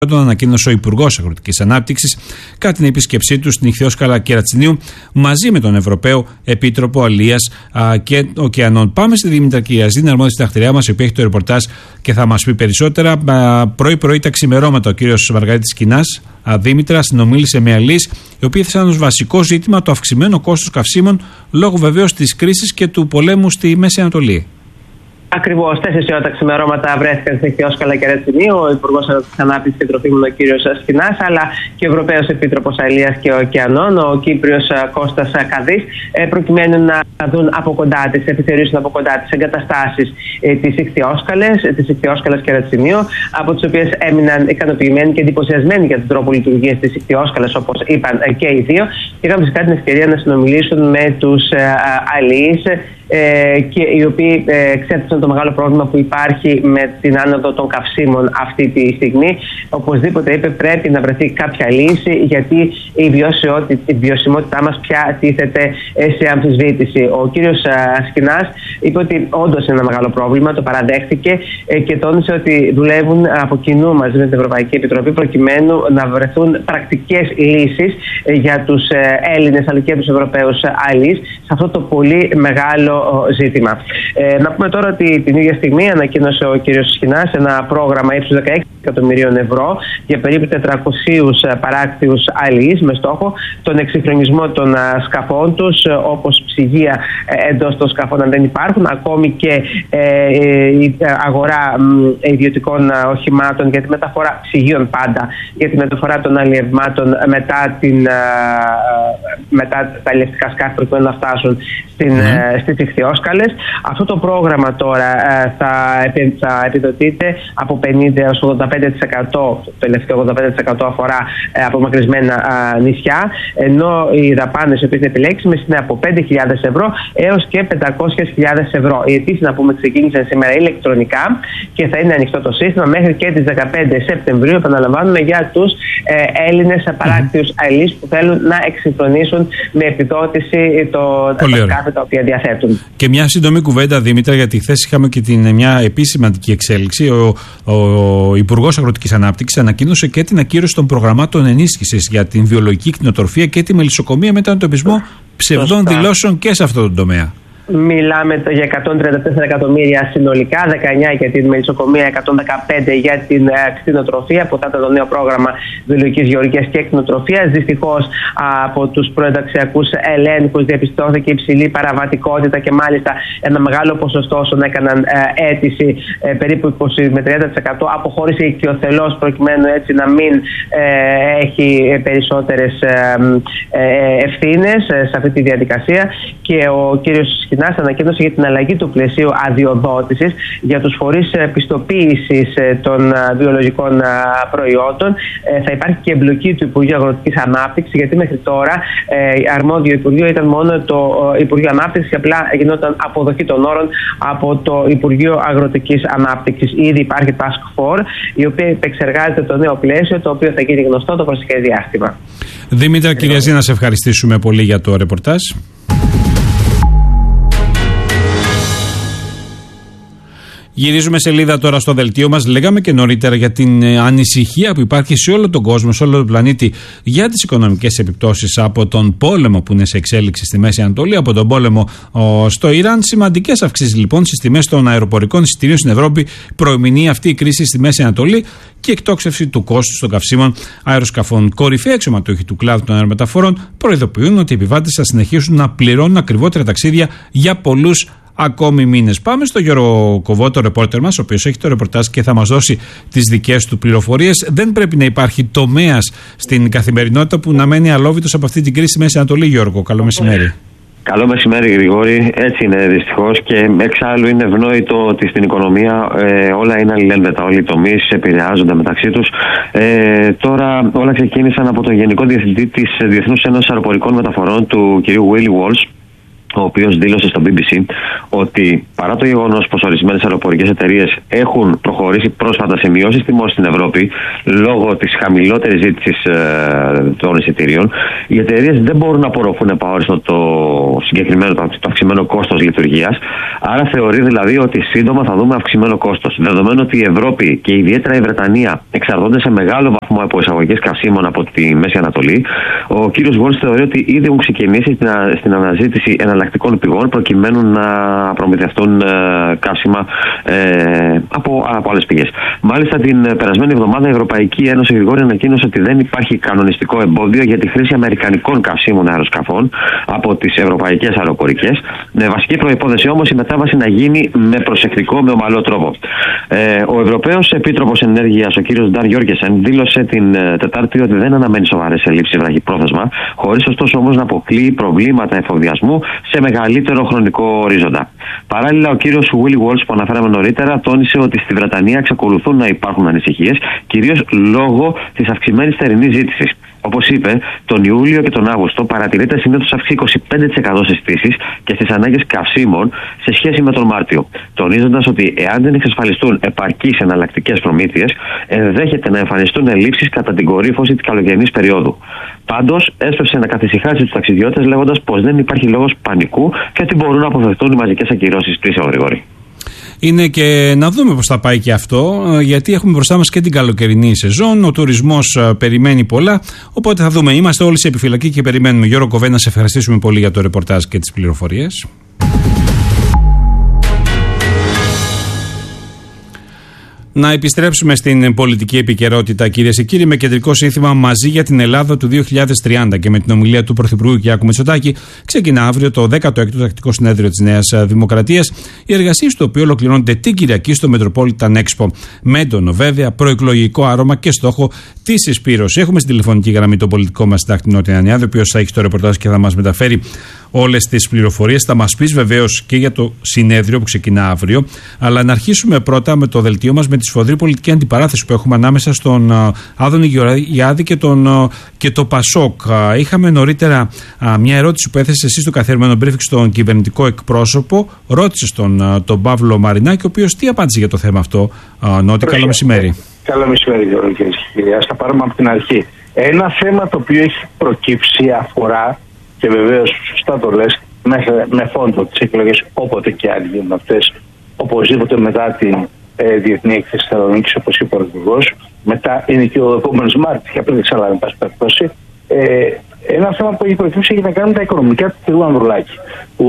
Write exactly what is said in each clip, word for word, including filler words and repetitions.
τον ανακοίνωσε ο Υπουργός Αγροτικής Ανάπτυξης κατά την επίσκεψή του στην Ιχθυόσκαλα Κερατσινίου μαζί με τον Ευρωπαίο Επίτροπο Αλίας και Ωκεανών. Πάμε στη Δήμητρα Κυριαζίδη, αρμόδια συντακτηριά μας, η οποία έχει το ρεπορτάζ και θα μας πει περισσότερα. Πρωί-πρωί τα ξημερώματα, ο κύριος Μαργαρίτης Κινάς, Δήμητρα, συνομίλησε με αλείς, οι οποίοι έθεσαν ως βασικό ζήτημα το αυξημένο κόστος καυσίμων λόγω βεβαίως της κρίσης και του πολέμου στη Μέση Ανατολή. Ακριβώς, τέσσερις ώρα τα ξημερώματα βρέθηκαν στην Ιχθυόσκαλα Κερατσινίου ο Υπουργός Αγροτικής Ανάπτυξης και Τροφίμων, ο κύριος Σκινάς, αλλά και ο Ευρωπαίος Επίτροπος Αλίας και Ωκεανών, ο Κύπριος Κώστας Καδής, προκειμένου να δουν από κοντά τις, επιθεωρήσουν από κοντά τις εγκαταστάσεις της Ιχθυόσκαλας, της Ιχθυόσκαλας Κερατσινίου, από τις οποίες έμειναν ικανοποιημένοι και εντυπωσιασμένοι για τον τρόπο λειτουργίας της Ιχθυόσκαλας, όπως είπαν και οι δύο, και είχαν φυσικά την ευκαιρία να συνομιλήσουν με τους αλείς, Ε, και οι οποίοι ε, εξέτασαν το μεγάλο πρόβλημα που υπάρχει με την άνοδο των καυσίμων αυτή τη στιγμή. Οπωσδήποτε, είπε, πρέπει να βρεθεί κάποια λύση, γιατί η, η βιωσιμότητά μας πια τίθεται σε αμφισβήτηση. Ο κύριος Σκινάς είπε ότι όντως είναι ένα μεγάλο πρόβλημα, το παραδέχτηκε ε, και τόνισε ότι δουλεύουν από κοινού μαζί με την Ευρωπαϊκή Επιτροπή προκειμένου να βρεθούν πρακτικές λύσεις ε, για τους ε, Έλληνες αλλά και τους Ευρωπαίους αλείς σε αυτό το πολύ μεγάλο ζήτημα. Ε, να πούμε τώρα ότι την ίδια στιγμή ανακοίνωσε ο κ. Σκινάς ένα πρόγραμμα ύψους δεκαέξι εκατομμυρίων ευρώ για περίπου τετρακόσιους παράκτιους αλείς με στόχο τον εξυγχρονισμό των σκαφών τους, όπως ψυγεία εντός των σκαφών αν δεν υπάρχουν, ακόμη και ε, η αγορά ιδιωτικών οχημάτων για τη μεταφορά ψυγείων πάντα, για τη μεταφορά των αλλιευμάτων μετά, την, μετά τα αλλιευτικά σκάφη προκειμένου να φτάσουν στην, mm. στις Ιχθυόσκαλες. Αυτό το πρόγραμμα τώρα θα, θα επιδοτείται από πενήντα έως ογδόντα πέντε τοις εκατό, το τελευταίο ογδόντα πέντε τοις εκατό αφορά απομακρυσμένα νησιά, ενώ οι δαπάνες οι οποίες είναι επιλέξιμες είναι από πέντε χιλιάδες ευρώ έως και πεντακόσιες χιλιάδες ευρώ. Οι αιτήσεις, να πούμε, ξεκίνησαν σήμερα ηλεκτρονικά και θα είναι ανοιχτό το σύστημα μέχρι και τις δεκαπέντε Σεπτεμβρίου, επαναλαμβάνουμε, για τους ε, Έλληνες παράκτιους mm. αλείς που θέλουν να εξυγχρονίσουν με επιδότηση το, τα σκάφη τα οποία διαθέτουν. Και μια σύντομη κουβέντα, Δήμητρα, γιατί χθες είχαμε και την, μια επίσης σημαντική εξέλιξη. Ο, ο, ο Υπουργός Αγροτικής Ανάπτυξης ανακοίνωσε και την ακύρωση των προγραμμάτων ενίσχυσης για την βιολογική κτηνοτροφία και τη μελισσοκομεία μετά τον εντοπισμό ψευδών δηλώσεων και σε αυτό το τομέα. Μιλάμε για εκατόν τριάντα τέσσερα εκατομμύρια συνολικά, δεκαεννιά για την μελισσοκομεία, εκατόν δεκαπέντε για την κτηνοτροφία, που θα ήταν το νέο πρόγραμμα βιολογικής γεωργίας και κτηνοτροφίας. Δυστυχώς από τους προενταξιακούς ελέγχους διαπιστώθηκε υψηλή παραβατικότητα και μάλιστα ένα μεγάλο ποσοστό όσων έκαναν αίτηση, περίπου είκοσι με τριάντα τοις εκατό, αποχώρησε οικειοθελώς προκειμένου έτσι να μην έχει περισσότερες ευθύνες σε αυτή τη διαδικασία. Και ο κύριος Σκινάς ανακοίνωσε για την αλλαγή του πλαισίου αδειοδότησης για τους φορείς πιστοποίησης των βιολογικών προϊόντων. Θα υπάρχει και εμπλοκή του Υπουργείου Αγροτικής Ανάπτυξης, γιατί μέχρι τώρα αρμόδιο Υπουργείο ήταν μόνο το Υπουργείο Ανάπτυξης και απλά γινόταν αποδοχή των όρων από το Υπουργείο Αγροτικής Ανάπτυξης. Ήδη υπάρχει Task Force, η οποία επεξεργάζεται το νέο πλαίσιο, το οποίο θα γίνει γνωστό το προσεχές διάστημα. Δήμητρα Κυριαζίδη, να σε ευχαριστήσουμε πολύ για το ρεπορτάζ. Γυρίζουμε σελίδα τώρα στο δελτίο μας. Λέγαμε και νωρίτερα για την ανησυχία που υπάρχει σε όλο τον κόσμο, σε όλο τον πλανήτη, για τις οικονομικές επιπτώσεις από τον πόλεμο που είναι σε εξέλιξη στη Μέση Ανατολή, από τον πόλεμο ο, στο Ιράν. Σημαντικές αυξήσεις λοιπόν στις τιμές των αεροπορικών εισιτηρίων στην Ευρώπη, προεμηνεί αυτή η κρίση στη Μέση Ανατολή και εκτόξευση του κόστους των καυσίμων αεροσκαφών. Κορυφαίοι αξιωματούχοι του κλάδου των αερομεταφορών προειδοποιούν ότι οι επιβάτες θα συνεχίσουν να πληρώνουν ακριβότερα ταξίδια για πολλούς ακόμη μήνες. Πάμε στο Γιώργο Κοβό, το ρεπόρτερ μας, ο οποίος έχει το ρεπορτάζ και θα μας δώσει τις δικές του πληροφορίες. Δεν πρέπει να υπάρχει τομέας στην καθημερινότητα που να μένει αλόβητος από αυτή την κρίση Μέση Ανατολή. Γιώργο, καλό μεσημέρι. Καλό μεσημέρι, Γρηγόρη. Έτσι είναι δυστυχώς, και εξάλλου είναι ευνόητο ότι στην οικονομία ε, όλα είναι αλληλένδετα. Όλοι οι τομείς επηρεάζονται μεταξύ τους. Ε, τώρα όλα ξεκίνησαν από τον Γενικό Διευθυντή της Διεθνούς Ένωσης Αεροπορικών Μεταφορών, του κ. Willie Walsh, ο οποίος δήλωσε στο μπι μπι σι ότι παρά το γεγονός πως ορισμένες αεροπορικές εταιρείες έχουν προχωρήσει πρόσφατα σε μειώσεις τιμών στην Ευρώπη λόγω της χαμηλότερης ζήτησης ε, των εισιτήριων, οι εταιρείες δεν μπορούν να απορροφούν επαόριστο το συγκεκριμένο, το αυξημένο κόστος λειτουργίας. Άρα θεωρεί δηλαδή ότι σύντομα θα δούμε αυξημένο κόστος. Δεδομένου ότι η Ευρώπη και ιδιαίτερα η Βρετανία εξαρτώνται σε μεγάλο βαθμό από εισαγωγές καυσίμων από τη Μέση Ανατολή, ο κύριος Γόλς θεωρεί ότι ήδη έχουν ξεκινήσει στην, στην αναζήτηση εναλλακτικών πηγών προκειμένου να προμηθευτούν ε, καύσιμα ε, από, από άλλες πηγές. Μάλιστα, την περασμένη εβδομάδα η Ευρωπαϊκή Ένωση Γρηγόρη ανακοίνωσε ότι δεν υπάρχει κανονιστικό εμπόδιο για τη χρήση αμερικανικών καυσίμων αεροσκαφών από τις ευρωπαϊκές αεροπορικές. Με βασική προϋπόθεση όμως η μετάβαση να γίνει με προσεκτικό, με ομαλό τρόπο. Ε, ο Ευρωπαίος Επίτροπος Ενέργειας, ο κύριος Ντάν Γιώργεσεν, δήλωσε την ε, Τετάρτη ότι δεν αναμένει σοβαρές ελλείψεις βραχυπρόθεσμα, χωρίς ωστόσο όμως να αποκλείει προβλήματα εφοδιασμού σε μεγαλύτερο χρονικό ορίζοντα. Παράλληλα, ο κύριος Willie Walsh, που αναφέραμε νωρίτερα, τόνισε ότι στη Βρετανία εξακολουθούν να υπάρχουν ανησυχίες, κυρίως λόγω της αυξημένης θερινής ζήτησης. Όπως είπε, τον Ιούλιο και τον Αύγουστο παρατηρείται συνήθως αύξηση είκοσι πέντε τοις εκατό στις στήσεις και στις ανάγκες καυσίμων σε σχέση με τον Μάρτιο. Τονίζοντας ότι εάν δεν εξασφαλιστούν επαρκείς εναλλακτικές προμήθειες, ενδέχεται να εμφανιστούν ελλείψεις κατά την κορύφωση της καλοκαιρινής περίοδου. Πάντως, έσπευσε να καθησυχάσει τους ταξιδιώτες λέγοντας πως δεν υπάρχει λόγος πανικού και ότι μπορούν να αποφευθούν οι μαζικές ακυρώσεις πίσω, Γρηγόρη. Είναι και να δούμε πώς θα πάει και αυτό, γιατί έχουμε μπροστά μας και την καλοκαιρινή σεζόν, ο τουρισμός περιμένει πολλά, οπότε θα δούμε. Είμαστε όλοι σε επιφυλακή και περιμένουμε. Γιώργο Κοβένα, σε ευχαριστήσουμε πολύ για το ρεπορτάζ και τις πληροφορίες. Να επιστρέψουμε στην πολιτική επικαιρότητα, κυρίες και κύριοι, με κεντρικό σύνθημα «Μαζί για την Ελλάδα του δύο χιλιάδες τριάντα» και με την ομιλία του Πρωθυπουργού Κυριάκου Μητσοτάκη. Ξεκινά αύριο το δέκατο έκτο Τακτικό Συνέδριο της Νέας Δημοκρατίας, οι εργασίες του οποίου ολοκληρώνονται την Κυριακή στο Metropolitan Expo. Με έντονο βέβαια προεκλογικό άρωμα και στόχο τη συσπήρωση. Έχουμε στην τηλεφωνική γραμμή τον πολιτικό μας συντάκτη Νότια Ανιάδη, ο οποίος θα έχει το ρεπορτάζ και θα μας μεταφέρει όλες τις πληροφορίες. Θα μας πεις βεβαίως και για το συνέδριο που ξεκινά αύριο. Αλλά να αρχίσουμε πρώτα με το δελτίο μας με τη σφοδρή πολιτική αντιπαράθεση που έχουμε ανάμεσα στον uh, Άδωνη Γεωργιάδη και, τον, uh, και το Πασόκ. Uh, είχαμε νωρίτερα uh, μια ερώτηση που έθεσε εσείς στο καθιερωμένο briefing στον κυβερνητικό εκπρόσωπο. Ρώτησε στον uh, τον Παύλο Μαρινάκη, ο οποίος τι απάντησε για το θέμα αυτό. Uh, Νότι, καλό μεσημέρι. Καλό μεσημέρι, κύριε. Ας τα πάρουμε από την αρχή. Ένα θέμα το οποίο έχει προκύψει αφορά, και βεβαίως σωστά το λες, με, με φόντο τις εκλογές, όποτε και αν γίνουν αυτές, οπωσδήποτε μετά την ε, Διεθνή Έκθεση Θεσσαλονίκης, όπως είπε ο Πρωθυπουργός, μετά είναι και ο επόμενος Μάρτης, και après δεν ξέρω αν πάση περιπτώσει. Ε, ένα θέμα που έχει προκύψει έχει να κάνει με τα οικονομικά του κ. Ανδρουλάκη. Ο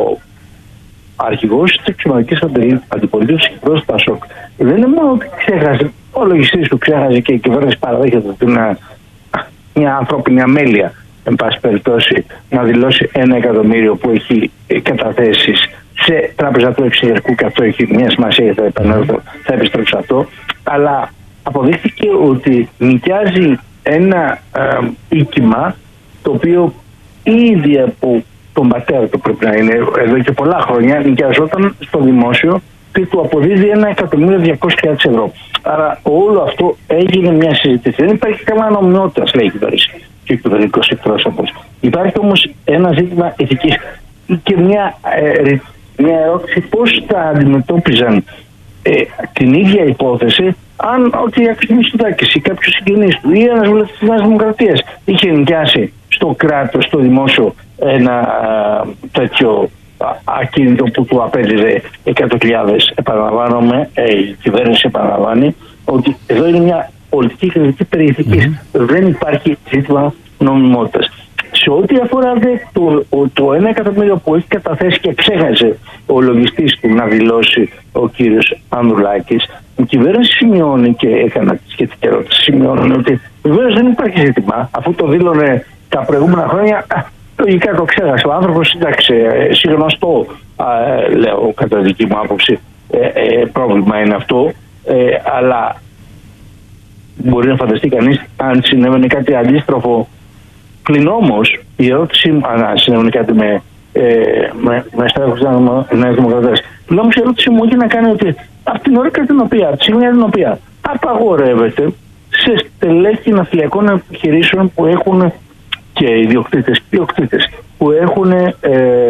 αρχηγός της εξωματικής αντιπολίτευσης και πρόεδρος του Πασόκ δεν είναι μόνο ότι ξέχασε, ο λογιστής του ξέχασε και η κυβέρνηση παραδέχεται ότι είναι μια ανθρώπινη αμέλεια, εν πάση περιπτώσει, να δηλώσει ένα εκατομμύριο που έχει καταθέσεις σε τράπεζα του εξωτερικού, και αυτό έχει μια σημασία, θα επανέλθω, θα επιστρέψω αυτό. Αλλά αποδείχθηκε ότι νοικιάζει ένα ε, οίκημα το οποίο ήδη από τον πατέρα του, πρέπει να είναι εδώ και πολλά χρόνια, νοικιαζόταν στο δημόσιο και του αποδίδει ένα εκατομμύριο διακόσιες χιλιάδες ευρώ. Άρα όλο αυτό έγινε μια συζήτηση. Δεν υπάρχει καμία νομιμότητα, λέει η κυβέρνηση και ο κυβερνητικός εκπρόσωπος. Υπάρχει όμως ένα ζήτημα ηθικής και μια, ε, μια ερώτηση πώς θα αντιμετώπιζαν ε, την ίδια υπόθεση αν ο κ. Μητσοτάκης ή κάποιος συγγενής του ή ένας βουλευτής της Νέας Δημοκρατίας είχε νοικιάσει στο κράτος, στο δημόσιο, ένα α, τέτοιο α, ακίνητο που του απέδιδε εκατό χιλιάδες. Επαναλαμβάνομαι, ε, η κυβέρνηση επαναλαμβάνει ότι εδώ είναι μια πολιτική κριτική περιηθικής. Mm-hmm. Δεν υπάρχει ζήτημα νομιμότητας. Σε ό,τι αφορά δε, το, το ένα εκατομμύριο που έχει καταθέσει και ξέχασε ο λογιστής του να δηλώσει ο κύριος Ανδρουλάκης, η κυβέρνηση σημειώνει, και έκανα τη σχετική ερώτηση, σημειώνει ότι βεβαίως δεν υπάρχει ζήτημα, αφού το δήλωνε τα προηγούμενα χρόνια. Λογικά το ξέχασε ο άνθρωπος, εντάξει, συγνωστό, λέω κατά δική μου άποψη, ε, ε, πρόβλημα είναι αυτό, ε, αλλά μπορεί να φανταστεί κανείς αν συνέβαινε κάτι αντίστροφο. Πλην όμως η ερώτηση μου, αν συνέβαινε κάτι με, ε, με, με στέλεχος της Νέας Δημοκρατίας, πλην όμως η ερώτηση μου έχει να κάνει ότι από την ώρα κατά την οποία, από τη στιγμή την οποία απαγορεύεται σε στελέχη ναυτιλιακών επιχειρήσεων που έχουν και ιδιοκτήτες, ιδιοκτήτες που έχουν ε,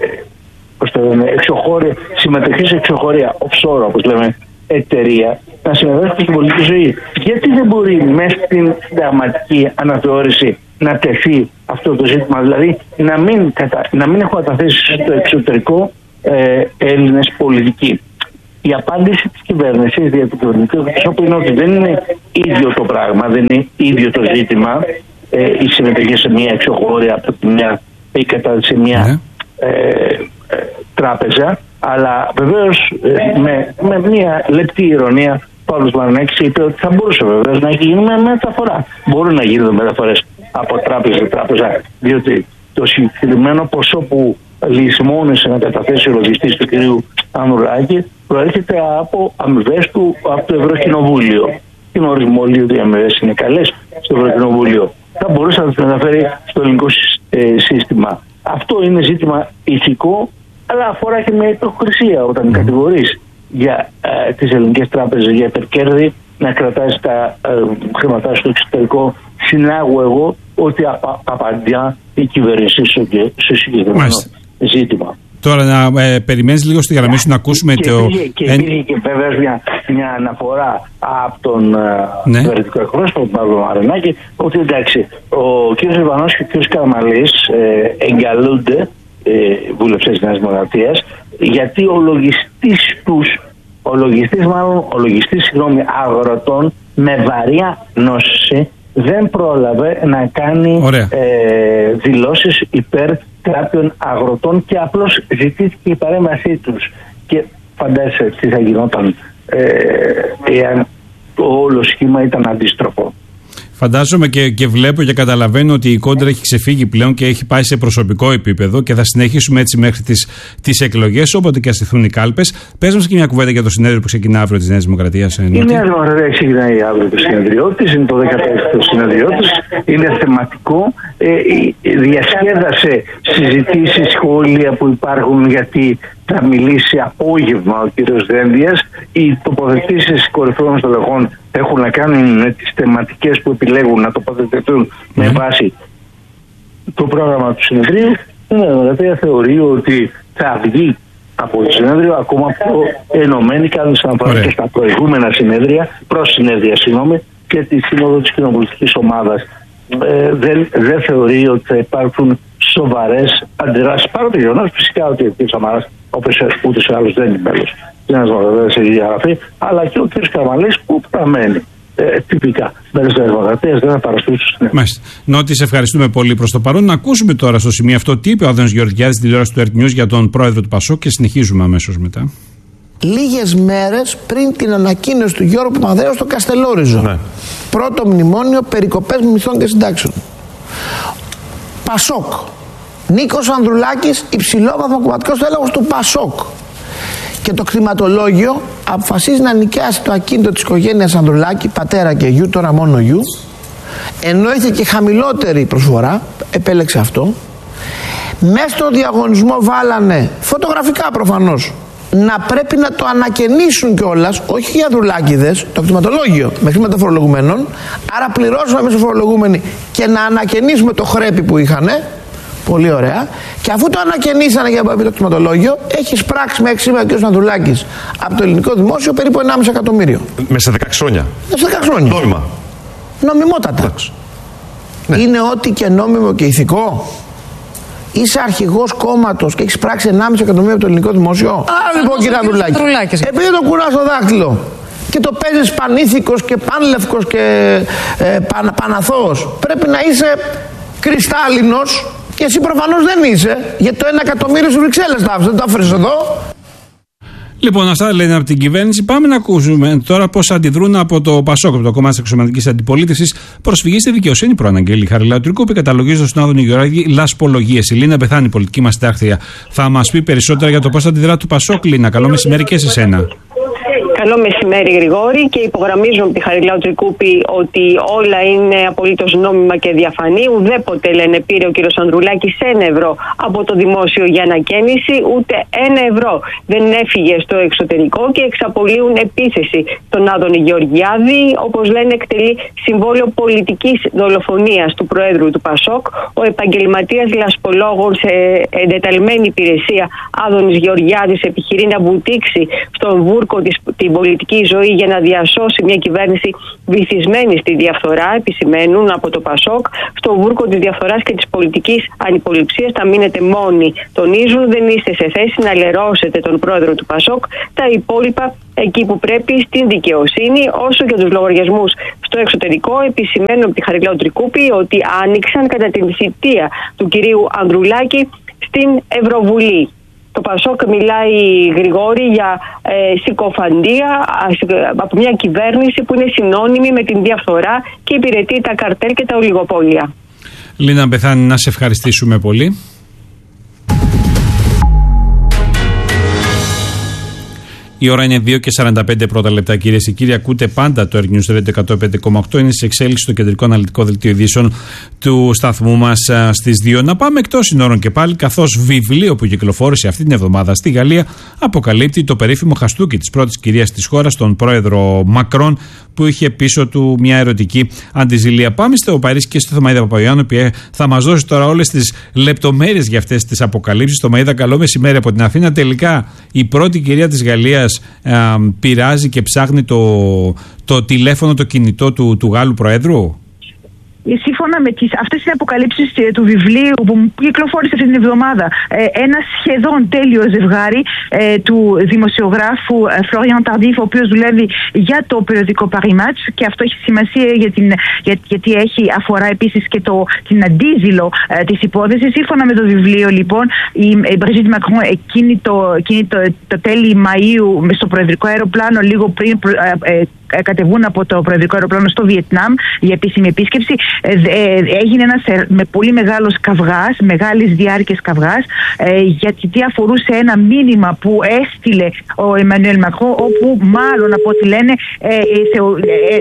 πώς το λένε, εξωχώρια, συμμετοχή σε εξωχώρια offshore, όπως λέμε, εταιρεία, να συμμετέχουν στην πολιτική ζωή. Γιατί δεν μπορεί μέσα στην συνταγματική αναθεώρηση να τεθεί αυτό το ζήτημα, δηλαδή να μην, κατα... να μην έχουν καταθέσει στο εξωτερικό ε, Έλληνες πολιτικοί. Η απάντηση της κυβέρνησης δια του κυβερνητικού εκπροσώπου είναι ότι δεν είναι ίδιο το πράγμα, δεν είναι ίδιο το ζήτημα ε, η συμμετοχή σε μια εξωχώρια από τη μια ή κατά σε μια ε, ε, τράπεζα, αλλά βεβαίως ε, με, με μια λεπτή ηρωνία ο Παύλος Μαρινάκης είπε ότι θα μπορούσε βεβαίως να γίνει με μεταφορά. Μπορούν να γίνουν μεταφορές από τράπεζα σε τράπεζα, διότι το συγκεκριμένο ποσό που λησμόνησε να καταθέσει ο λογιστής του κ. Ανδρουλάκη προέρχεται από αμοιβές του από το Ευρωκοινοβούλιο. Γνωρίζουμε όλοι ότι οι αμοιβές είναι καλές στο Ευρωκοινοβούλιο. Θα μπορούσε να τις μεταφέρει στο ελληνικό σύστημα. Αυτό είναι ζήτημα ηθικό, αλλά αφορά και με υποκρισία όταν mm. κατηγορείς για ε, τις ελληνικές τράπεζες για υπερκέρδη να κρατάς τα ε, χρήματά στο εξωτερικό. Συνάγω εγώ ότι απα, απαντά η κυβέρνηση στο συγκεκριμένο ζήτημα. Τώρα να ε, περιμένεις λίγο στη γραμμή σου να ακούσουμε και το... Πήγε, και υπήρχε ε... και βεβαίως μια, μια αναφορά από τον ναι. κυβερνητικό εκπρόσωπο, τον Παύλο Μαρινάκη, ότι εντάξει, ο κ. Ιβανός και ο κ. Καραμαλής ε, εγκαλούνται ε, βουλευτές της Νέας Δημοκρατίας, γιατί ο λογιστής τους, ο λογιστής μάλλον, ο λογιστής συγγνώμη, αγροτών με βαριά νόση δεν πρόλαβε να κάνει ε, δηλώσεις υπέρ κάποιων αγροτών και απλώς ζητήθηκε η παρέμβασή τους. Και φαντάζεσαι τι θα γινόταν ε, εάν το όλο σχήμα ήταν αντίστροφο. Φαντάζομαι και, και βλέπω και καταλαβαίνω ότι η κόντρα έχει ξεφύγει πλέον και έχει πάει σε προσωπικό επίπεδο και θα συνεχίσουμε έτσι μέχρι τις, τις εκλογές, όποτε και αστηθούν οι κάλπες. Πες μας και μια κουβέντα για το συνέδριο που ξεκινά αύριο της Νέας Δημοκρατίας. Η Νέα Δημοκρατία ξεκινάει αύριο το συνέδριό της, είναι το δεκαπέμπτο συνέδριό της, είναι θεματικό. Ε, διασκέδασε συζητήσεις, σχόλια που υπάρχουν γιατί θα μιλήσει απόγευμα ο κύριος Δένδιας. Οι τοποθετήσεις κορυφαίων στελεχών έχουν να κάνουν με τις θεματικές που επιλέγουν να τοποθετηθούν mm. με βάση το πρόγραμμα του συνεδρίου. Η Νέα Δημοκρατία θεωρεί ότι θα βγει από το συνέδριο ακόμα πιο ενωμένη, κάνουν σαν και στα προηγούμενα συνέδρια, προς συνέδρια συγγνώμη, και τη σύνοδο της κοινοβουλευτικής ομάδας. Ε, δεν, δεν θεωρεί ότι θα υπάρχουν σοβαρές αντιδράσεις. Παρά το γεγονός φυσικά ότι ο κ. Σαμαράς, όπως ούτως ή άλλως δεν είναι μέλος της Νέας Δημοκρατίας σε διαγραφή, αλλά και ο κ. Καραμαλής που παραμένει ε, τυπικά μέλος της Δημοκρατίας, δεν θα παραστούσε στην Ελλάδα. Μάλιστα. Νότι, σε ευχαριστούμε πολύ προς το παρόν. Να ακούσουμε τώρα στο σημείο αυτό τι είπε ο Άδωνης Γεωργιάδης στη τηλεόραση του Ερτ Νιούς για τον πρόεδρο του Πασόκ και συνεχίζουμε αμέσως μετά. Λίγες μέρες πριν την ανακοίνωση του Γιώργου Παπανδρέου στο Καστελόριζο. Ναι. Πρώτο μνημόνιο, περικοπές μισθών και συντάξεων. Πασόκ. Νίκος Ανδρουλάκης, υψηλόβαθμο κομματικός τέλεχος του Πασόκ. Και το κτηματολόγιο αποφασίζει να νοικιάσει το ακίνητο της οικογένειας Ανδρουλάκη, πατέρα και γιου, τώρα μόνο γιου. Ενώ είχε και χαμηλότερη προσφορά, επέλεξε αυτό. Μέσα στο διαγωνισμό βάλανε, φωτογραφικά προφανώς, να πρέπει να το ανακαινήσουν κιόλας, όχι οι Ανδρουλάκηδες, το κτηματολόγιο με χρήματα φορολογουμένων. Άρα πληρώσουμε εμείς οι φορολογούμενοι και να ανακαινήσουμε το χρέπι που είχανε. Πολύ ωραία. Και αφού το ανακαινήσανε για το κτηματολόγιο, έχει σπράξει μέχρι σήμερα ο κ. Ανδρουλάκης από το ελληνικό δημόσιο περίπου ενάμιση εκατομμύριο. Μέσα σε δεκαέξι χρόνια. Μέσα σε δεκαέξι χρόνια. Νόμιμα. Νομιμότατα. Ναι. Είναι ό,τι και νόμιμο και ηθικό. Είσαι αρχηγός κόμματος και έχεις πράξει ενάμιση εκατομμύριο από το ελληνικό δημόσιο. Άρα λοιπόν κύριε Ανδρουλάκη, επειδή το κουράς στο δάχτυλο και το παίζεις πανήθικος και πανλευκος και ε, παν, παναθώος, πρέπει να είσαι κρυστάλλινος και εσύ προφανώς δεν είσαι, γιατί το ένα εκατομμύριο στις Βρυξέλλες τα άφησες, δεν το άφησες εδώ. Λοιπόν, αυτά λένε από την κυβέρνηση. Πάμε να ακούσουμε τώρα πώς αντιδρούν από το Πασόκ, από το κόμμα της Αξιωματικής Αντιπολίτευσης, προσφυγή στη δικαιοσύνη προαναγγέλει Χαριλάου Τρικού, που καταλογίζει στον Άδωνη Γεωργιάδη λασπολογίες. Η Λίνα Πεθάνη, πολιτική μας συντάκτρια, θα μας πει περισσότερα για το πώς αντιδρά του Πασόκ. Λίνα, καλό μεσημέρι και σε σένα. Καλό μεσημέρι, Γρηγόρη, και υπογραμμίζουν από τη Χαριλάου Τρικούπη ότι όλα είναι απολύτως νόμιμα και διαφανή. Ουδέποτε, λένε, πήρε ο κύριος Ανδρουλάκης ένα ευρώ από το δημόσιο για ανακαίνιση, ούτε ένα ευρώ δεν έφυγε στο εξωτερικό και εξαπολύουν επίθεση στον Άδωνη Γεωργιάδη. Όπως λένε, εκτελεί συμβόλαιο πολιτικής δολοφονίας του Προέδρου του Πασόκ. Ο επαγγελματίας λασπολόγων σε εντεταλμένη υπηρεσία Άδωνης Γεωργιάδης επιχειρεί να βουτήξει στον βούρκο της την πολιτική ζωή για να διασώσει μια κυβέρνηση βυθισμένη στη διαφθορά, επισημαίνουν από το Πασόκ. Στον βούρκο της διαφθοράς και της πολιτικής ανυποληψίας θα μείνετε μόνοι, τονίζουν. Δεν είστε σε θέση να λερώσετε τον πρόεδρο του Πασόκ. Τα υπόλοιπα εκεί που πρέπει, στην δικαιοσύνη. Όσο για τους λογαριασμούς στο εξωτερικό, επισημαίνουν από τη Χαριλάου Τρικούπη ότι άνοιξαν κατά την θητεία του κυρίου Ανδρουλάκη στην Ευρωβουλή. Το Πασόκ μιλάει, Γρηγόρη, για ε, συκοφαντία από μια κυβέρνηση που είναι συνώνυμη με την διαφθορά και υπηρετεί τα καρτέλ και τα ολιγοπόλια. Λίνα Μπεθάνη, να σε ευχαριστήσουμε πολύ. Η ώρα είναι δύο και σαράντα πέντε πρώτα λεπτά, κυρίες και κύριοι. Ακούτε πάντα το Air News Radio εκατόν πέντε κόμμα οκτώ. Είναι σε εξέλιξη στο κεντρικό αναλυτικό δελτίο ειδήσεων του σταθμού μας στις δύο. Να πάμε εκτός συνόρων και πάλι, καθώς βιβλίο που κυκλοφόρησε αυτή την εβδομάδα στη Γαλλία αποκαλύπτει το περίφημο χαστούκι της πρώτης κυρίας της χώρας, τον πρόεδρο Μακρόν, που είχε πίσω του μια ερωτική αντιζηλία. Πάμε στο Παρίσι και στο Θωμαίδα Παπαγιάννου, που θα μας δώσει τώρα όλες τις λεπτομέρειες για αυτές τις αποκαλύψεις. Θωμαίδα, καλό μεσημέρι από την Αθήνα. Τελικά η πρώτη κυρία της Γαλλίας Ε, πειράζει και ψάχνει το, το τηλέφωνο, το κινητό του, του Γάλλου Προέδρου. Σύμφωνα με τις, αυτές τις αποκαλύψεις του βιβλίου που κυκλοφόρησε αυτή την εβδομάδα, ε, ένα σχεδόν τέλειο ζευγάρι ε, του δημοσιογράφου ε, Florian Tardif, ο οποίος δουλεύει για το περιοδικό Paris Match, και αυτό έχει σημασία για την, για, γιατί έχει αφορά επίσης και το, την αντίζηλο ε, της υπόθεσης. Σύμφωνα με το βιβλίο, λοιπόν, η, η Brigitte Macron εκείνη το, εκείνη το, το τέλη Μαΐου στο προεδρικό αεροπλάνο, λίγο πριν ε, ε, κατεβούν από το προεδρικό αεροπλάνο στο Βιετνάμ για επίσημη επίσκεψη, ε, ε, έγινε ένας με πολύ μεγάλος καυγάς, μεγάλης διάρκειας καυγάς, ε, γιατί αφορούσε ένα μήνυμα που έστειλε ο Εμμανουέλ Μακρόν, όπου μάλλον από ό,τι λένε ε, ε, ε,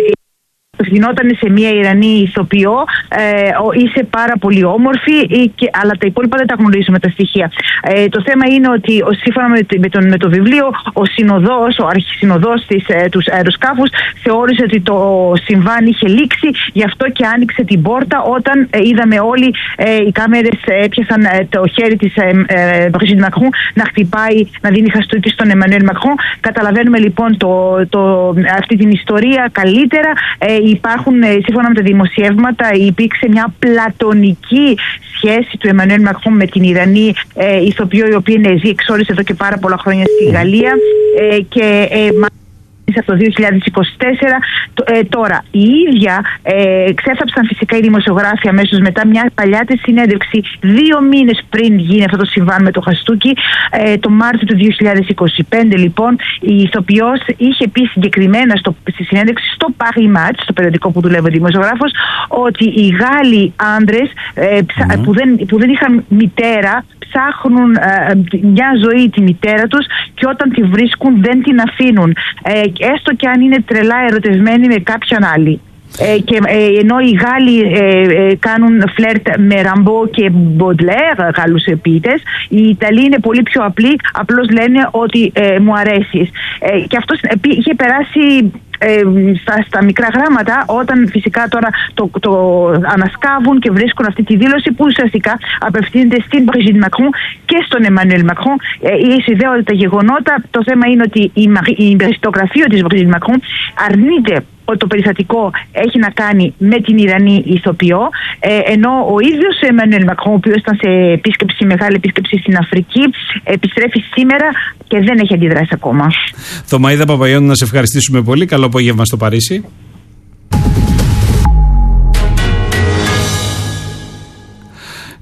γινόταν σε μια Ιρανή ηθοποιό, ε, είσαι πάρα πολύ όμορφη, και, αλλά τα υπόλοιπα δεν τα γνωρίζουμε τα στοιχεία. Ε, το θέμα είναι ότι ο, σύμφωνα με, με, τον, με το βιβλίο, ο συνοδός, ο αρχισυνοδός της, ε, του αεροσκάφους θεώρησε ότι το συμβάν είχε λήξει, γι' αυτό και άνοιξε την πόρτα όταν ε, είδαμε όλοι ε, οι κάμερες έπιασαν ε, το χέρι της ε, ε, Brigitte Macron να χτυπάει, να δίνει χαστούκι στον Emmanuel Macron. Καταλαβαίνουμε λοιπόν το, το, αυτή την ιστορία καλύτερα. Ε, Υπάρχουν, σύμφωνα με τα δημοσιεύματα, υπήρξε μια πλατωνική σχέση του Εμμανουέλ Μακρόν με την Ιρανή ε, ηθοποιό, η οποία είναι ζει εξόρισε εδώ και πάρα πολλά χρόνια στη Γαλλία, ε, και ε, από το δύο χιλιάδες είκοσι τέσσερα. Ε, τώρα, οι ίδια ε, ξέφταψαν φυσικά οι δημοσιογράφοι αμέσως μετά μια παλιά της συνέντευξη δύο μήνες πριν γίνει αυτό το συμβάν με το χαστούκι. Ε, το Μάρτιο του δύο χιλιάδες είκοσι πέντε, λοιπόν, η ηθοποιός είχε πει συγκεκριμένα στο, στη συνέντευξη στο Paris Match, στο περιοδικό που δουλεύει ο δημοσιογράφος, ότι οι Γάλλοι άντρες ε, mm-hmm. που, δεν, που δεν είχαν μητέρα ψάχνουν ε, μια ζωή τη μητέρα τους, και όταν τη βρίσκουν δεν την αφήνουν, ε, έστω και αν είναι τρελά ερωτευμένοι με κάποιον άλλη. Ε, και, ε, ενώ οι Γάλλοι ε, ε, κάνουν φλερτ με Ραμπό και Μποντλέρ, Γάλλους ποιητές, οι Ιταλοί είναι πολύ πιο απλοί, απλώς λένε ότι ε, μου αρέσεις. Ε, και αυτό ε, είχε περάσει Ε, στα, στα μικρά γράμματα, όταν φυσικά τώρα το, το ανασκάβουν και βρίσκουν αυτή τη δήλωση που ουσιαστικά απευθύνεται στην Brigitte Macron και στον Emmanuel Macron. Ε, συνδέονται τα γεγονότα. Το θέμα είναι ότι η, η γραφείο της Brigitte Macron αρνείται ότι το περιστατικό έχει να κάνει με την Ιρανή ηθοποιό, ε, ενώ ο ίδιος ο Emmanuel Macron, ο οποίος ήταν σε επίσκεψη, μεγάλη επίσκεψη στην Αφρική, επιστρέφει σήμερα και δεν έχει αντιδράσει ακόμα. Θωμαίδα Παπαγιάννου, να σε ευχαριστήσουμε πολύ. Καλό απόγευμα στο Παρίσι.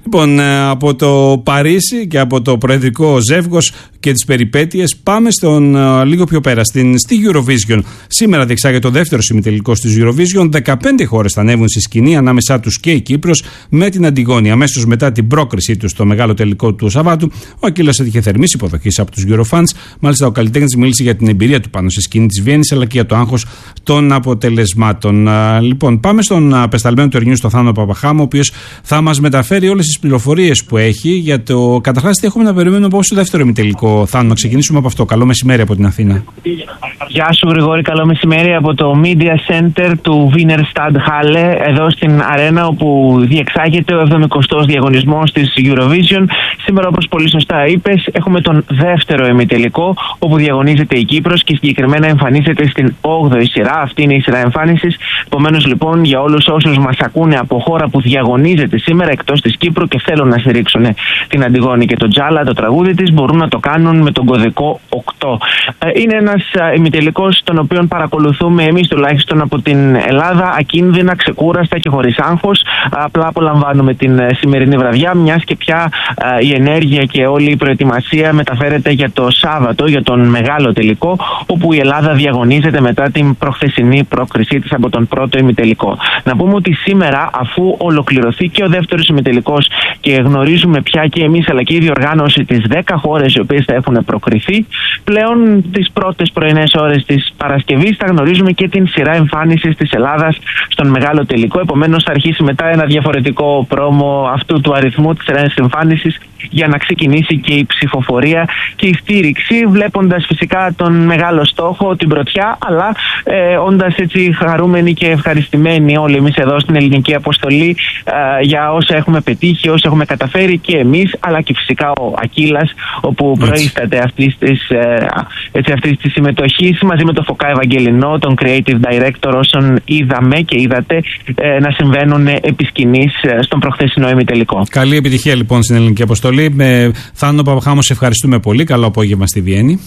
Λοιπόν, από το Παρίσι και από το προεδρικό ζεύγος και τις περιπέτειες πάμε στον λίγο πιο πέρα, στην, στη Eurovision. Σήμερα διεξάγεται το δεύτερο ημιτελικός της Eurovision. δεκαπέντε χώρες θα ανέβουν στη σκηνή, ανάμεσά τους και η Κύπρος, με την Αντιγόνη. Αμέσως μετά την πρόκρισή τους στο μεγάλο τελικό του Σαββάτου, ο Ακύλας έτυχε θερμής υποδοχής από τους Eurofans. Μάλιστα, ο καλλιτέχνης μίλησε για την εμπειρία του πάνω στη σκηνή της Βιέννης, αλλά και για το άγχος των αποτελεσμάτων. Λοιπόν, πάμε στον απεσταλμένο του Ερνιού, στο Θάνο Παπαχάμο, ο οποίος θα μας μεταφέρει όλες τις πληροφορίες που έχει για το καταρχάς τι έχουμε να περιμένουμε από το δεύτερο ημιτελικό. Θάνο, να ξεκινήσουμε από αυτό. Καλό μεσημέρι από την Αθήνα. Γεια σου Γρηγόρη, καλό μεσημέρι από το Media Center του Wiener Stadthalle, εδώ στην αρένα όπου διεξάγεται ο εβδομηκοστός διαγωνισμός της Eurovision. Σήμερα, όπως πολύ σωστά είπες, έχουμε τον δεύτερο ημιτελικό, όπου διαγωνίζεται η Κύπρος και συγκεκριμένα εμφανίζεται στην όγδοη σειρά. Αυτή είναι η σειρά εμφάνισης. Επομένως, λοιπόν, για όλους όσους μας ακούνε από χώρα που διαγωνίζεται σήμερα εκτός της Κύπρου και θέλουν να στηρίξουν την Αντιγόνη και τον Τζάλα, το τραγούδι της, μπορούν να το κάνουν με τον κωδικό οκτώ. Είναι ένας ημιτελικός τον οποίο παρακολουθούμε εμείς τουλάχιστον από την Ελλάδα, ακίνδυνα, ξεκούραστα και χωρίς άγχος. Απλά απολαμβάνουμε την σημερινή βραδιά, μιας και πια η ενέργεια και όλη η προετοιμασία μεταφέρεται για το Σάββατο, για τον μεγάλο τελικό, όπου η Ελλάδα διαγωνίζεται μετά την προχθεσινή πρόκρισή της από τον πρώτο ημιτελικό. Να πούμε ότι σήμερα, αφού ολοκληρωθεί και ο δεύτερος ημιτελικός και γνωρίζουμε πια και εμείς αλλά και η διοργάνωση τις δέκα χώρες οι οποίες θα έχουν προκριθεί, πλέον τις πρώτες πρωινές ώρες της Παρασκευής θα γνωρίζουμε και την σειρά εμφάνισης της Ελλάδας στον μεγάλο τελικό. Επομένως, θα αρχίσει μετά ένα διαφορετικό πρόμο αυτού του αριθμού της σειράς εμφάνισης για να ξεκινήσει και η ψηφοφορία και η στήριξη, βλέποντας φυσικά τον μεγάλο στόχο, την πρωτιά, αλλά ε, όντας έτσι χαρούμενοι και ευχαριστημένοι όλοι εμείς εδώ στην ελληνική αποστολή ε, για όσα έχουμε πετύχει, όσα έχουμε καταφέρει και εμείς, αλλά και φυσικά ο Ακύλας, όπου προείσταται αυτής της, ε, έτσι, αυτής της συμμετοχής μαζί με τον Φωκά Ευαγγελινό, τον Creative Director, όσων είδαμε και είδατε ε, να συμβαίνουν επί σκηνής στον προχθεσινό ημιτελικό. Καλή επιτυχία λοιπόν στην ελληνική αποστολή. Με Θάνο Παπαχάμο, σε ευχαριστούμε πολύ. Καλό απόγευμα στη Βιέννη.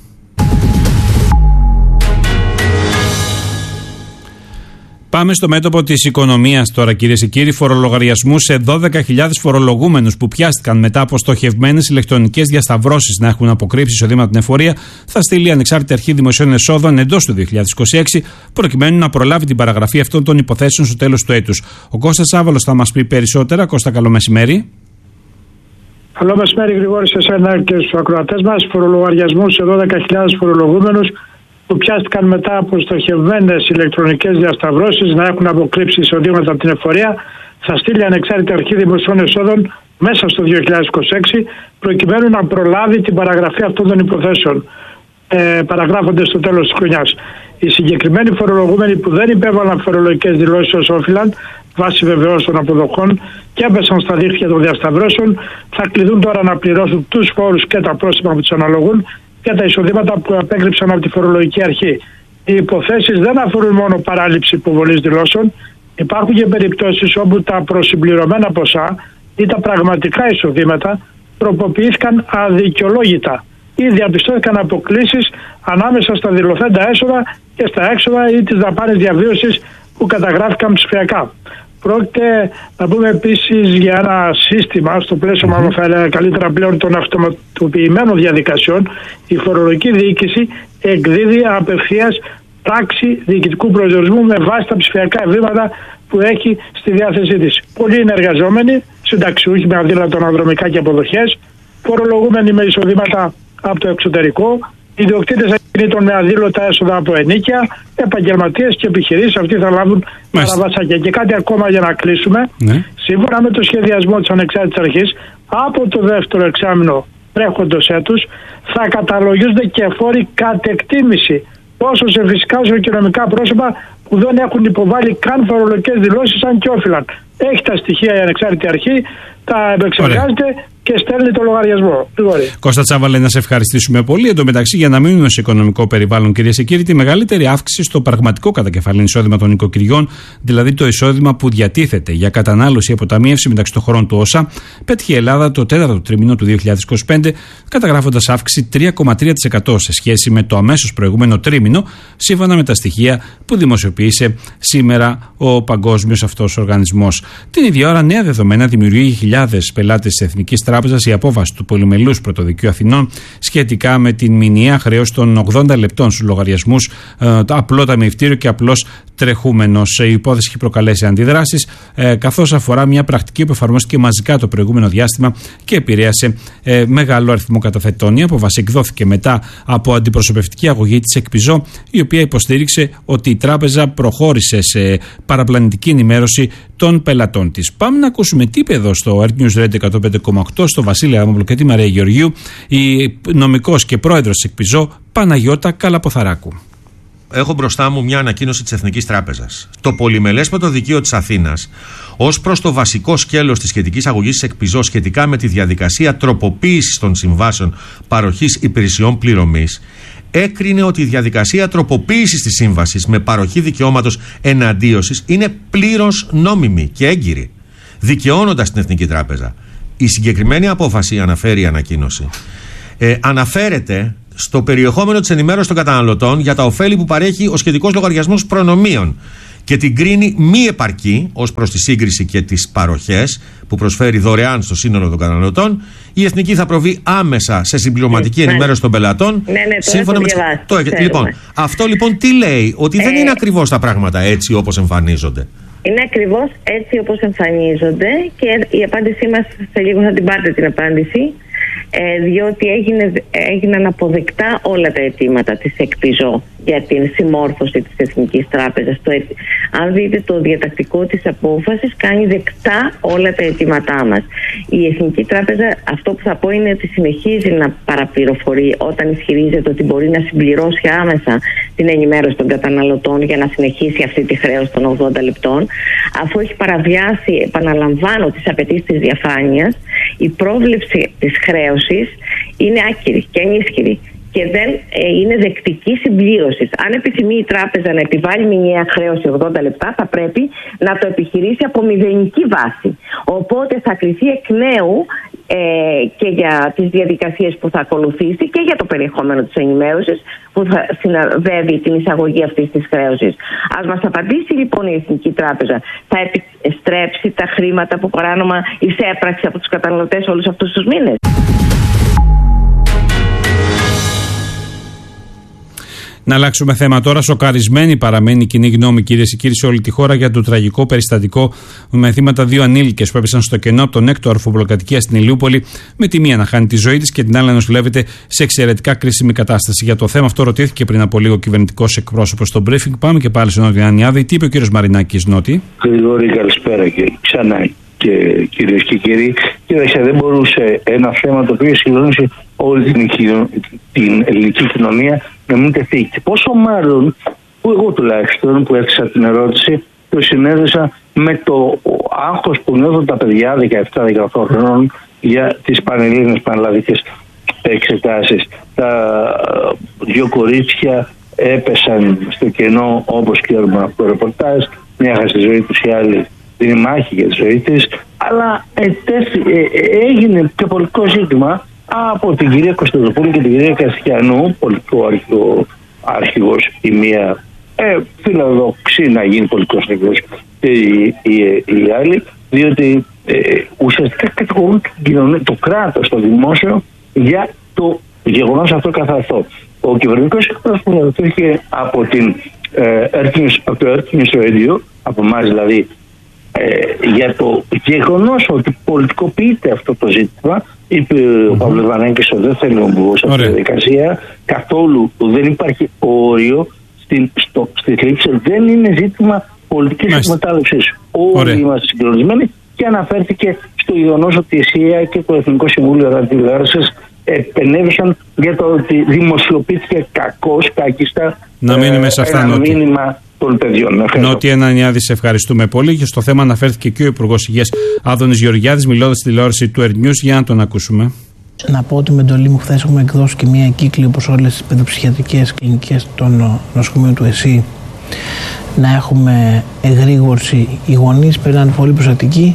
Πάμε στο μέτωπο της οικονομίας τώρα, κυρίες και κύριοι. Φορολογαριασμούς σε δώδεκα χιλιάδες φορολογούμενους που πιάστηκαν μετά από στοχευμένες ηλεκτρονικές διασταυρώσεις να έχουν αποκρύψει εισοδήματα την εφορία, θα στείλει η Ανεξάρτητη Αρχή Δημοσίων Εσόδων εντός του δύο χιλιάδες είκοσι έξι, προκειμένου να προλάβει την παραγραφή αυτών των υποθέσεων στο τέλος του έτους. Ο Κώστας Άβαλος θα μας πει περισσότερα. Κώστα, καλό μεσημέρι. Καλό μεσημέρι, Γρηγόρη, σε εσένα και στους ακροατές μας. Φορολογαριασμούς σε δώδεκα χιλιάδες φορολογούμενους που πιάστηκαν μετά από στοχευμένες ηλεκτρονικές διασταυρώσεις να έχουν αποκρύψει εισοδήματα από την εφορία, θα στείλει η Ανεξάρτητη Αρχή Δημοσίων Εσόδων μέσα στο δύο χιλιάδες είκοσι έξι, προκειμένου να προλάβει την παραγραφή αυτών των υποθέσεων. Ε, παραγράφονται στο τέλος της χρονιάς. Οι συγκεκριμένοι φορολογούμενοι που δεν υπέβαλαν φορολογικές δηλώσεις ως όφυλαν, βάσει βεβαιώς των αποδοχών και έπεσαν στα δίχτυα των διασταυρώσεων, θα κληθούν τώρα να πληρώσουν τους φόρους και τα πρόστιμα που τους αναλογούν και τα εισοδήματα που απέκρυψαν από τη φορολογική αρχή. Οι υποθέσεις δεν αφορούν μόνο παράληψη υποβολής δηλώσεων, υπάρχουν και περιπτώσεις όπου τα προσυμπληρωμένα ποσά ή τα πραγματικά εισοδήματα τροποποιήθηκαν αδικαιολόγητα ή διαπιστώθηκαν αποκλίσεις ανάμεσα στα δηλωθέντα έσοδα και στα έξοδα ή τις δαπάνες διαβίωσης που καταγράφηκαν ψηφιακά. Πρόκειται να πούμε επίσης για ένα σύστημα, στο πλαίσιο mm-hmm. μάλλον θα έλεγα καλύτερα πλέον των αυτοματοποιημένων διαδικασιών. Η φορολογική διοίκηση εκδίδει απευθείας πράξη διοικητικού προσδιορισμού με βάση τα ψηφιακά ευρήματα που έχει στη διάθεσή της. Πολλοί είναι εργαζόμενοι, συνταξιούχοι με αδύνατα αναδρομικά και αποδοχές, φορολογούμενοι με εισοδήματα από το εξωτερικό, ιδιοκτήτες ακινήτων με αδήλωτα έσοδα από ενοίκια, επαγγελματίες και επιχειρήσεις. Αυτοί θα λάβουν παραβασάκια. Και κάτι ακόμα για να κλείσουμε. Ναι. Σύμφωνα με το σχεδιασμό της Ανεξάρτητης Αρχής, από το δεύτερο εξάμηνο τρέχοντος έτους θα καταλογίζονται και φόροι κατ' εκτίμηση, τόσο σε φυσικά όσο και νομικά πρόσωπα που δεν έχουν υποβάλει καν φορολογικές δηλώσεις αν και όφυλαν. Έχει τα στοιχεία η Ανεξάρτητη Αρχή, τα επεξεργάζεται και στέλνει το λογαριασμό. Κώστα Τσάβαλε, να σε ευχαριστήσουμε πολύ. Εν τω μεταξύ, για να μείνουμε σε οικονομικό περιβάλλον, κυρίες και κύριοι, τη μεγαλύτερη αύξηση στο πραγματικό κατακεφαλήν εισόδημα των νοικοκυριών, δηλαδή το εισόδημα που διατίθεται για κατανάλωση ή αποταμίευση μεταξύ των χωρών του ΩΣΑ, πέτυχε η Ελλάδα το τέταρτο τρίμηνο του δύο χιλιάδες είκοσι πέντε, καταγράφοντας αύξηση τρία κόμμα τρία τοις εκατό σε σχέση με το αμέσως προηγούμενο τρίμηνο, σύμφωνα με τα στοιχεία που δημοσιοποίησε σήμερα ο παγκόσμιος αυτός οργανισμός. Την ίδια ώρα, νέα δεδομένα δημιουργεί χιλιάδες πελάτες της Εθνικής Τράπεζας η απόφαση του Πολυμελούς Πρωτοδικείου Αθηνών σχετικά με την μηνιαία χρέωση των ογδόντα λεπτών στους λογαριασμούς, ε, απλό ταμιευτήριο και απλώς τρεχούμενος. Η υπόθεση έχει προκαλέσει αντιδράσεις, ε, καθώς αφορά μια πρακτική που εφαρμόστηκε μαζικά το προηγούμενο διάστημα και επηρέασε ε, μεγάλο αριθμό καταθετών. Η απόφαση εκδόθηκε μετά από αντιπροσωπευτική αγωγή της ΕΚΠΙΖΟ, η οποία υποστήριξε ότι η τράπεζα προχώρησε σε παραπλανητική ενημέρωση των πελατών της. Πάμε να ακούσουμε τι είπε εδώ στο Earth News Radio εκατόν πέντε κόμμα οκτώ, στο Βασίλη Άμομπλο και τη Μαρία Γεωργίου, η νομικός και πρόεδρος της ΕΚΠΙΖΟ, Παναγιώτα Καλαποθαράκου. Έχω μπροστά μου μια ανακοίνωση της Εθνικής Τράπεζας. Το Πολυμελές Πρωτοδικείο της Αθήνας, ως προς το βασικό σκέλος της σχετικής αγωγής της ΕΚΠΙΖΟ σχετικά με τη διαδικασία τροποποίησης των συμβάσεων παροχής υπηρεσιών πληρωμής, έκρινε ότι η διαδικασία τροποποίησης της σύμβασης με παροχή δικαιώματος εναντίωσης είναι πλήρως νόμιμη και έγκυρη, δικαιώνοντας την Εθνική Τράπεζα. Η συγκεκριμένη απόφαση, αναφέρει η ανακοίνωση, ε, αναφέρεται στο περιεχόμενο της ενημέρωσης των καταναλωτών για τα ωφέλη που παρέχει ο σχετικός λογαριασμός προνομίων και την κρίνει μη επαρκή ως προς τη σύγκριση και τις παροχές που προσφέρει δωρεάν στο σύνολο των καταναλωτών. Η Εθνική θα προβεί άμεσα σε συμπληρωματική ναι, ενημέρωση των πελατών. Ναι, ναι, σύμφωνα με το, λοιπόν, αυτό λοιπόν τι λέει? Ότι ε... δεν είναι ακριβώς τα πράγματα έτσι όπως εμφανίζονται. Είναι ακριβώς έτσι όπως εμφανίζονται και η απάντησή μας, σε λίγο θα την πάρετε την απάντηση, ε, διότι έγινε, έγιναν αποδεκτά όλα τα αιτήματα της ΕΚΠΙΖΟ για την συμμόρφωση της Εθνικής Τράπεζας. Το, αν δείτε το διατακτικό της απόφασης, κάνει δεκτά όλα τα αιτήματά μας. Η Εθνική Τράπεζα, αυτό που θα πω είναι ότι συνεχίζει να παραπληροφορεί όταν ισχυρίζεται ότι μπορεί να συμπληρώσει άμεσα την ενημέρωση των καταναλωτών για να συνεχίσει αυτή τη χρέωση των ογδόντα λεπτών, αφού έχει παραβιάσει, επαναλαμβάνω, τις απαιτήσεις της διαφάνειας. Η πρόβλεψη της χρέωσης είναι άκυρη και ανίσχυρη και δεν ε, είναι δεκτική συμπλήρωση. Αν επιθυμεί η τράπεζα να επιβάλλει μηνιαία χρέωση ογδόντα λεπτά, θα πρέπει να το επιχειρήσει από μηδενική βάση. Οπότε θα κριθεί εκ νέου ε, και για τις διαδικασίες που θα ακολουθήσει και για το περιεχόμενο της ενημέρωσης που θα συναδεύει την εισαγωγή αυτής της χρέωσης. Ας μας απαντήσει λοιπόν η Εθνική Τράπεζα. Θα επιστρέψει τα χρήματα που παράνομα εισέπραξε από τους καταναλωτές όλους αυτούς τους μήνες? Να αλλάξουμε θέμα τώρα. Σοκαρισμένη παραμένει η κοινή γνώμη, κυρίες και κύριοι, σε όλη τη χώρα για το τραγικό περιστατικό με θύματα δύο ανήλικες που έπεσαν στο κενό από τον έκτο αρφοπλοκατοικία στην Ηλιούπολη, με τη μία να χάνει τη ζωή της και την άλλη να νοσηλεύεται σε εξαιρετικά κρίσιμη κατάσταση. Για το θέμα αυτό ρωτήθηκε πριν από λίγο ο κυβερνητικός εκπρόσωπος στο briefing. Πάμε και πάλι στον Νότι Ανιάδη. Τι είπε ο κύριος Μαρινάκης, Νότι? Γρηγόρη, καλησπέρα και ξανά. Και κυρίες και κύριοι, κοίταξε, δεν μπορούσε ένα θέμα το οποίο συγκλώνησε όλη την, την ελληνική κοινωνία να μην τεθεί. Και πόσο μάλλον που εγώ τουλάχιστον που έθεσα την ερώτηση το συνέδεσα με το άγχος που νιώθουν τα παιδιά δεκαεπτά δεκαοκτώ χρονών για τις πανελλήνιες πανελλαδικές εξετάσεις. Τα δύο κορίτσια έπεσαν στο κενό, όπως ξέρουμε από το ρεπορτάζ, μια χάσει τη ζωή τους, η άλλη την μάχη για τη ζωή της, αλλά ε, τέστη, ε, έγινε και πολιτικό ζήτημα από την κυρία Κωνσταντοπούλου και την κυρία Καστιανού, πολιτικό αρχηγό, αρχηγός η μία, ε, φιλοδοξεί να γίνει πολιτικός αρχηγός η, η, η, η άλλη, διότι ε, ουσιαστικά κατηγορούν το κράτος, το δημόσιο, για το γεγονός αυτό καθ' αυτό. Ο κυβερνητικός εκπρόσωπος ρωτήθηκε από, την, ε, από το Earth News Radio, από εμάς δηλαδή, Ε, για το γεγονός ότι πολιτικοποιείται αυτό το ζήτημα. Είπε mm-hmm. ο Παύλος Βανέγκης ότι δεν θέλει να μπω σε αυτή τη διαδικασία καθόλου, δεν υπάρχει όριο στην, στο, στη θλίψη, δεν είναι ζήτημα πολιτικής εκμετάλλευσης. Όλοι είμαστε συγκλονισμένοι και αναφέρθηκε στο γεγονός ότι η ΣΥΑ και το Εθνικό Συμβούλιο Ραδιοτηλεόρασης επενέβησαν για το ότι δημοσιοποιήθηκε κακώς, κάκιστα να μείνουμε σε αυτά, ένα μήνυμα των παιδιών. Νότια Ανανιάδη, σε ευχαριστούμε πολύ. Και στο θέμα αναφέρθηκε και ο Υπουργός Υγείας Άδωνης Γεωργιάδης, μιλώντας στη τηλεόραση του Earth News. Για να τον ακούσουμε. Να πω ότι με εντολή μου χθες έχουμε εκδώσει και μία κύκλη, όπως όλες τις παιδοψυχιατρικές κλινικές των νοσοκομείων του ΕΣΥ, να έχουμε εγρήγορση. Οι γονείς περνάνε πολύ προσεκτικοί.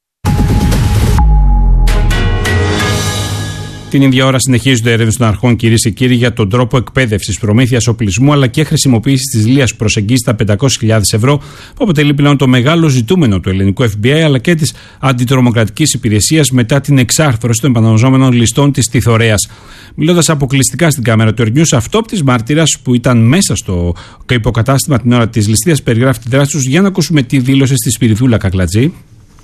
Την ίδια ώρα συνεχίζονται έρευνες των αρχών, κυρίες και κύριοι, για τον τρόπο εκπαίδευσης, προμήθειας οπλισμού αλλά και χρησιμοποίησης της Λίας που προσεγγίζει τα πεντακόσιες χιλιάδες ευρώ, που αποτελεί πλέον το μεγάλο ζητούμενο του ελληνικού Εφ Μπι Άι αλλά και της αντιτρομοκρατικής υπηρεσίας μετά την εξάρθρωση των επαναλαμβανόμενων ληστών της Τιθωρέας. Μιλώντας αποκλειστικά στην κάμερα του Earth News, αυτόπτης μάρτυρας που ήταν μέσα στο υποκατάστημα την ώρα της ληστείας περιγράφει τη δράση τους. Για να ακούσουμε τι δήλωσε στη Σπυριδούλα Κακλατζή.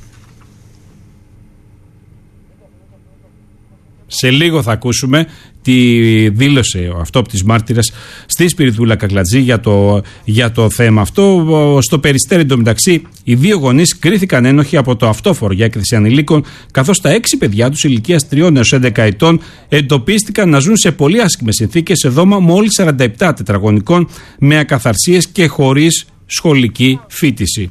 Σε λίγο θα ακούσουμε τι δήλωσε ο αυτόπτης μάρτυρας στη Σπυριδούλα Κακλατζή για το, για το θέμα αυτό. Στο Περιστέρι, εντωμεταξύ, οι δύο γονείς κρίθηκαν ένοχοι από το αυτόφορο για έκθεση ανηλίκων, καθώς τα έξι παιδιά τους ηλικίας τριών έως έντεκα ετών εντοπίστηκαν να ζουν σε πολύ άσχημες συνθήκες σε δώμα μόλις σαράντα επτά τετραγωνικών, με ακαθαρσίες και χωρίς σχολική φοιτηση.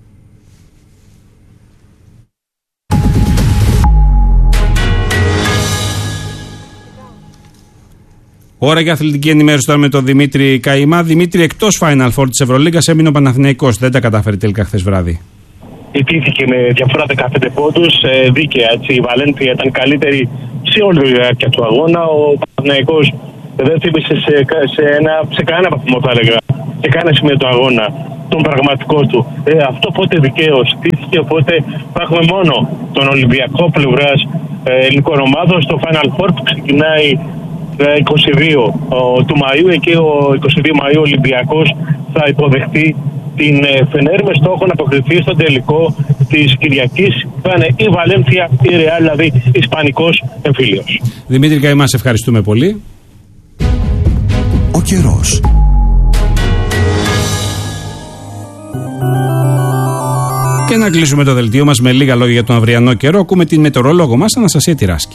Ώρα για αθλητική ενημέρωση τώρα με τον Δημήτρη Καημά. Δημήτρη, εκτός Final Four της Ευρωλίγκας έμεινε ο Παναθηναϊκός. Δεν τα κατάφερε τελικά χθες βράδυ. Ιτήθηκε με διαφορά δεκαπέντε πόντους, ε, δίκαια. Έτσι. Η Βαλένθια ήταν καλύτερη σε όλη τη διάρκεια του αγώνα. Ο Παναθηναϊκός δεν θύμισε σε, σε, ένα, σε κανένα βαθμό, θα έλεγα, σε κανένα σημείο του αγώνα τον πραγματικό του. Ε, αυτό πότε δικαίως στήθηκε, οπότε θα έχουμε μόνο τον Ολυμπιακό πλευράς ε, ελληνικών ομάδων στο Final Four που ξεκινάει είκοσι δύο του Μαΐου. Εκεί ο είκοσι δύο Μαΐου Ολυμπιακός θα υποδεχτεί την Φενέρ με στόχο να αποκριθεί στον τελικό της Κυριακής. Θα είναι η Βαλένθια, η Ρεάλ, δηλαδή ισπανικός εμφύλιος. Δημήτρη Καημά, σε ευχαριστούμε πολύ. Ο καιρός. Και να κλείσουμε το δελτίο μας με λίγα λόγια για τον αυριανό καιρό. Ακούμε την μετεωρολόγο μας, Αναστασία Τυράσκη.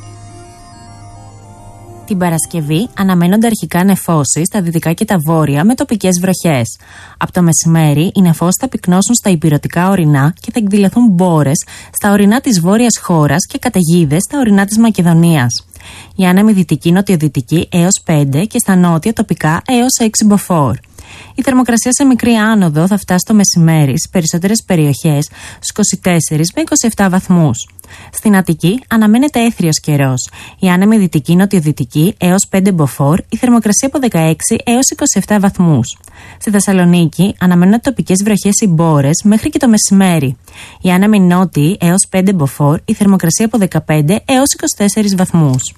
Την Παρασκευή αναμένονται αρχικά νεφώσεις στα δυτικά και τα βόρεια με τοπικές βροχές. Από το μεσημέρι οι νεφώσεις θα πυκνώσουν στα ηπειρωτικά ορεινά και θα εκδηλωθούν μπόρες στα ορεινά της βόρειας χώρας και καταιγίδες στα ορεινά της Μακεδονίας. Η άνεμη δυτική νοτιοδυτική έως πέντε και στα νότια τοπικά έως έξι μποφόρ. Η θερμοκρασία σε μικρή άνοδο θα φτάσει το μεσημέρι στις περισσότερες περιοχές στους είκοσι τέσσερις με είκοσι επτά βαθμούς. Στην Αττική αναμένεται έθριος καιρός. Η άνεμη δυτική νοτιοδυτική έως πέντε μποφόρ, η θερμοκρασία από δεκαέξι έως είκοσι επτά βαθμούς. Στη Θεσσαλονίκη αναμένονται τοπικές βροχές ή μπόρες μέχρι και το μεσημέρι. Η άνεμη νότιη έως πέντε μποφόρ, η θερμοκρασία από δεκαπέντε έως είκοσι τέσσερις βαθμούς.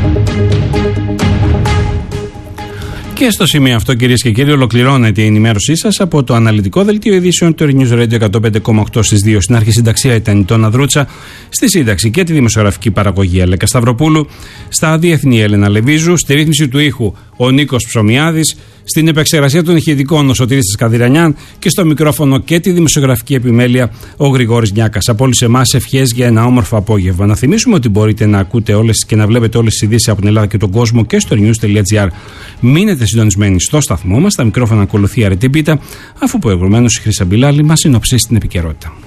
Και στο σημείο αυτό, κυρίες και κύριοι, ολοκληρώνεται η ενημέρωσή σας από το αναλυτικό δελτίο ειδήσεων του Earth News Radio εκατόν πέντε κόμμα οκτώ στις δύο. Στην αρχισυνταξία ήταν η Τόνα Δρούτσα, στη σύνταξη και τη δημοσιογραφική παραγωγή Αλέκα Σταυροπούλου, στα διεθνή Έλενα Λεβίζου, στη ρύθμιση του ήχου ο Νίκος Ψωμιάδης, στην επεξεργασία των ηχητικών ο Σωτήρης της Καδηρανιάν και στο μικρόφωνο και τη δημοσιογραφική επιμέλεια ο Γρηγόρης Νιάκας. Από όλους εμάς ευχές για ένα όμορφο απόγευμα. Να θυμίσουμε ότι μπορείτε να ακούτε όλες και να βλέπετε όλες τις ειδήσεις από την Ελλάδα και τον κόσμο και στο news τελεία gr. Μείνετε συντονισμένοι στο σταθμό μας. Τα μικρόφωνα ακολουθεί Αρετή Πίτα, αφού προηγουμένως η Χρυσαμπιλάλη μας συνοψίσει την επικαιρότητα.